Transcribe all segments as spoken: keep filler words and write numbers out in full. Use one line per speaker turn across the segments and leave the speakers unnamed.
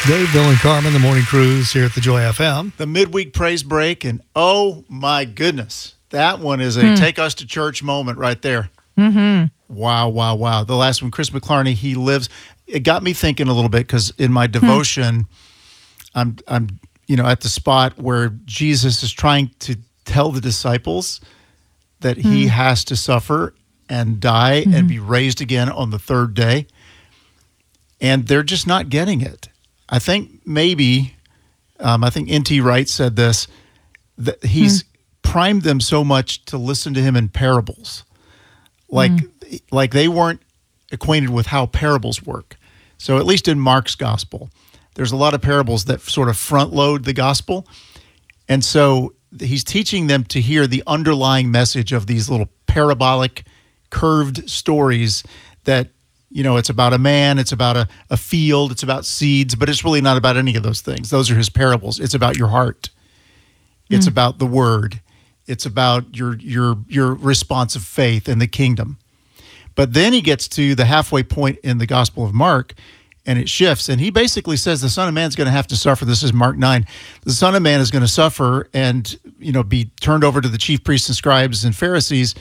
Dave, Bill, and Carmen, the morning cruise here at the Joy F M.
The midweek praise break, and oh my goodness, that one is a
Hmm.
take us to church moment right there.
Mm-hmm.
Wow, wow, wow. The last one, Chris McClarney, he lives. It got me thinking a little bit because in my devotion, hmm. I'm, I'm, you know, at the spot where Jesus is trying to tell the disciples that hmm. he has to suffer and die mm-hmm. and be raised again on the third day, and they're just not getting it. I think maybe, um, I think N T Wright said this, that he's mm. primed them so much to listen to him in parables. Like, mm. like they weren't acquainted with how parables work. So at least in Mark's gospel, there's a lot of parables that sort of front load the gospel. And so he's teaching them to hear the underlying message of these little parabolic, curved stories that, you know, it's about a man, it's about a, a field, it's about seeds, but it's really not about any of those things. Those are his parables. It's about your heart. It's mm. about the word. It's about your your your response of faith in the kingdom. But then he gets to the halfway point in the Gospel of Mark, and it shifts. And he basically says the Son of Man is going to have to suffer. This is Mark nine. The Son of Man is going to suffer and, you know, be turned over to the chief priests and scribes and Pharisees,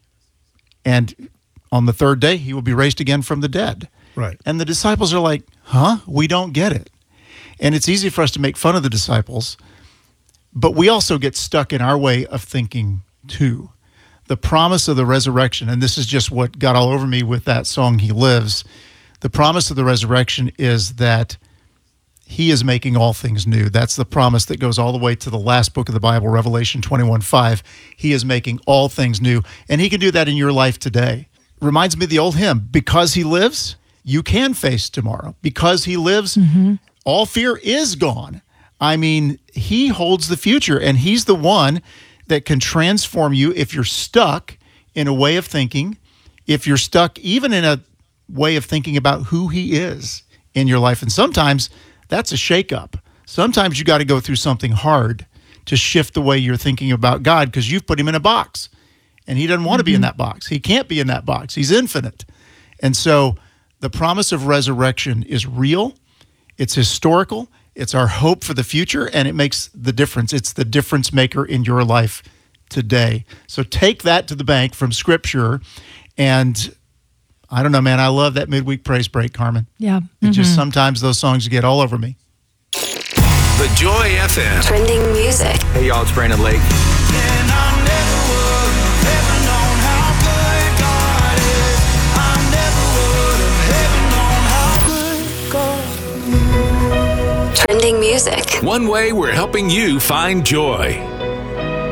and on the third day, he will be raised again from the dead.
Right.
And the disciples are like, huh? We don't get it. And it's easy for us to make fun of the disciples, but we also get stuck in our way of thinking too. The promise of the resurrection, and this is just what got all over me with that song, He Lives. The promise of the resurrection is that he is making all things new. That's the promise that goes all the way to the last book of the Bible, Revelation twenty-one five. He is making all things new, and he can do that in your life today. Reminds me of the old hymn, because he lives, you can face tomorrow. Because he lives, mm-hmm. all fear is gone. I mean, he holds the future, and he's the one that can transform you if you're stuck in a way of thinking, if you're stuck even in a way of thinking about who he is in your life. And sometimes that's a shakeup. Sometimes you got to go through something hard to shift the way you're thinking about God because you've put him in a box. And he doesn't want to be in that box. He can't be in that box. He's infinite. And so the promise of resurrection is real. It's historical. It's our hope for the future, and it makes the difference. It's the difference maker in your life today. So take that to the bank from Scripture. And I don't know, man, I love that midweek praise break, Carmen.
Yeah.
Mm-hmm. It just sometimes those songs get all over me.
The Joy F M.
Trending music.
Hey, y'all, it's Brandon Lake.
Trending music.
One way we're helping you find joy.